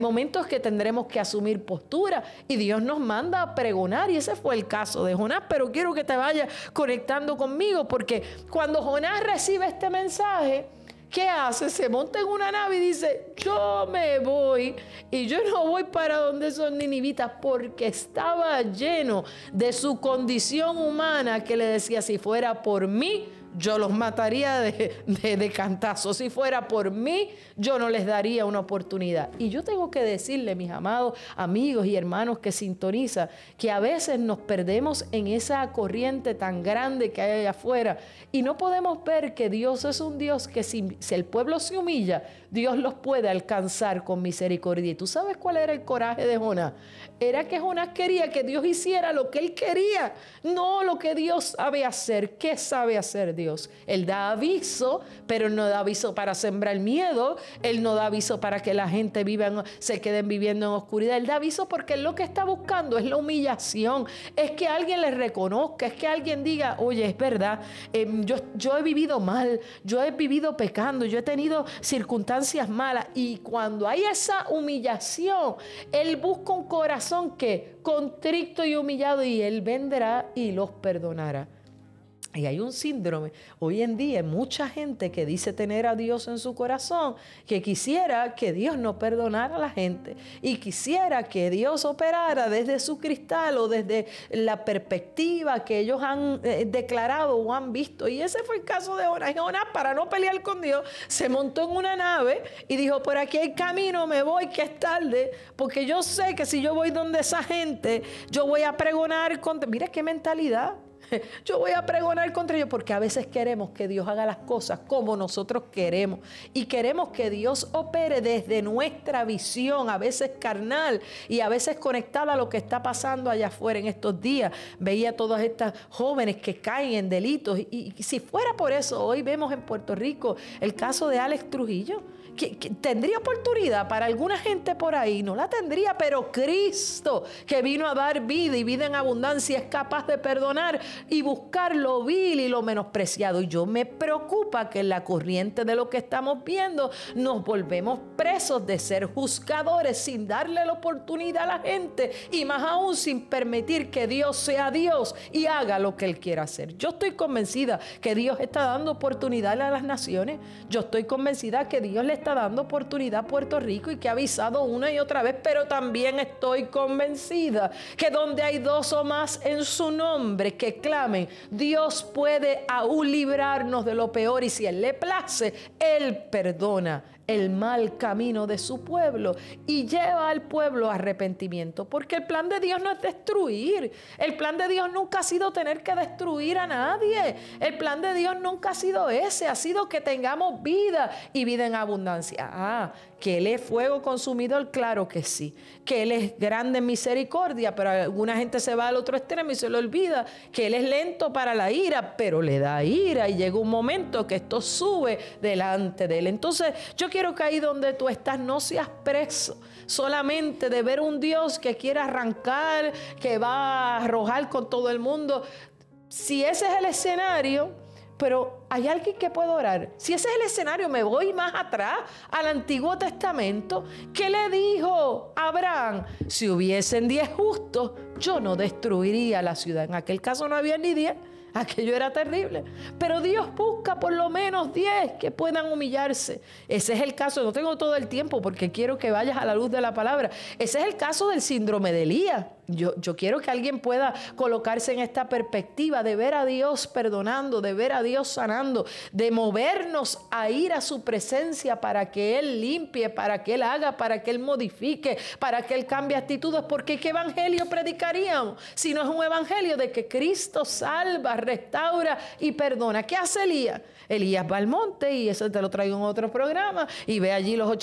momentos que tendremos que asumir postura y Dios nos manda a pregonar, y ese fue el caso de Jonás. Pero quiero que te vayas conectando conmigo, porque cuando Jonás recibe este mensaje, ¿qué hace? Se monta en una nave y dice: yo me voy, y yo no voy para donde son ninivitas, porque estaba lleno de su condición humana, que le decía: si fuera por mí, yo los mataría de cantazo. Si fuera por mí, yo no les daría una oportunidad. Y yo tengo que decirle, mis amados amigos y hermanos que sintonizan, que a veces nos perdemos en esa corriente tan grande que hay allá afuera y no podemos ver que Dios es un Dios que si el pueblo se humilla, Dios los puede alcanzar con misericordia. ¿Y tú sabes cuál era el coraje de Jonás? Era que Jonás quería que Dios hiciera lo que él quería, no lo que Dios sabe hacer. ¿Qué sabe hacer Dios? Él da aviso, pero no da aviso para sembrar miedo. Él no da aviso para que la gente se queden viviendo en oscuridad. Él da aviso porque él lo que está buscando es la humillación. Es que alguien le reconozca, es que alguien diga: oye, es verdad, yo he vivido mal, yo he vivido pecando, yo he tenido circunstancias malas. Y cuando hay esa humillación, él busca un corazón que contrito y humillado, y él vendrá y los perdonará. Y hay un síndrome hoy en día, mucha gente que dice tener a Dios en su corazón, que quisiera que Dios no perdonara a la gente y quisiera que Dios operara desde su cristal o desde la perspectiva que ellos han declarado o han visto. Y ese fue el caso de Jonás. Jonás, para no pelear con Dios, se montó en una nave y dijo: por aquí hay camino, me voy, que es tarde, porque yo sé que si yo voy donde esa gente, yo voy a pregonar contra... Mira qué mentalidad. Yo voy a pregonar contra ellos, porque a veces queremos que Dios haga las cosas como nosotros queremos y queremos que Dios opere desde nuestra visión, a veces carnal y a veces conectada a lo que está pasando allá afuera. En estos días veía todas estas jóvenes que caen en delitos y si fuera por eso, hoy vemos en Puerto Rico el caso de Alex Trujillo, que tendría oportunidad para alguna gente por ahí, no la tendría, pero Cristo, que vino a dar vida y vida en abundancia, es capaz de perdonar y buscar lo vil y lo menospreciado. Y yo me preocupa que en la corriente de lo que estamos viendo nos volvemos presos de ser juzgadores sin darle la oportunidad a la gente, y más aún sin permitir que Dios sea Dios y haga lo que Él quiera hacer. Yo estoy convencida que Dios está dando oportunidad a las naciones. Yo estoy convencida que Dios le está dando oportunidad a Puerto Rico y que ha avisado una y otra vez, pero también estoy convencida que donde hay dos o más en su nombre que clamen, Dios puede aún librarnos de lo peor, y si Él le place, Él perdona el mal camino de su pueblo y lleva al pueblo a arrepentimiento, porque el plan de Dios no es destruir. El plan de Dios nunca ha sido tener que destruir a nadie. El plan de Dios nunca ha sido ese, ha sido que tengamos vida y vida en abundancia. Que Él es fuego consumidor, claro que sí. Que Él es grande en misericordia, pero alguna gente se va al otro extremo y se le olvida que Él es lento para la ira, pero le da ira y llega un momento que esto sube delante de Él. Entonces yo quiero que ahí donde tú estás no seas preso solamente de ver un Dios que quiere arrancar, que va a arrojar con todo el mundo. Si ese es el escenario, pero hay alguien que puede orar. Si ese es el escenario, me voy más atrás al Antiguo Testamento. ¿Qué le dijo Abraham? Si hubiesen 10 justos, yo no destruiría la ciudad. En aquel caso no había ni 10. Aquello era terrible. Pero Dios busca por lo menos 10 que puedan humillarse. Ese es el caso. No tengo todo el tiempo porque quiero que vayas a la luz de la palabra. Ese es el caso del síndrome de Elías. Yo quiero que alguien pueda colocarse en esta perspectiva de ver a Dios perdonando, de ver a Dios sanando, de movernos a ir a su presencia para que Él limpie, para que Él haga, para que Él modifique, para que Él cambie actitudes. Porque ¿qué evangelio predicaríamos si no es un evangelio de que Cristo salva, restaura y perdona? ¿Qué hace Elías? Elías va al monte, y eso te lo traigo en otro programa, y ve allí los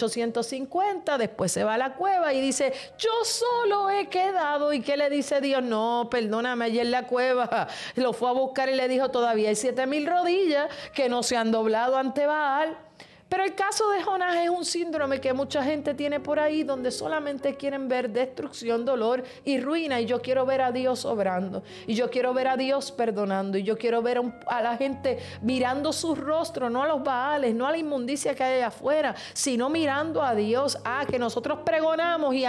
850, después se va a la cueva y dice: yo solo he quedado. ¿Y qué le dice Dios? No, perdóname, allí en la cueva lo fue a buscar y le dijo: todavía hay 7,000 rodillas que no se han doblado ante Baal. Pero el caso de Jonás es un síndrome que mucha gente tiene por ahí, donde solamente quieren ver destrucción, dolor y ruina. Y yo quiero ver a Dios obrando. Y yo quiero ver a Dios perdonando. Y yo quiero ver a la gente mirando su rostro, no a los baales, no a la inmundicia que hay allá afuera, sino mirando a Dios. Que nosotros pregonamos y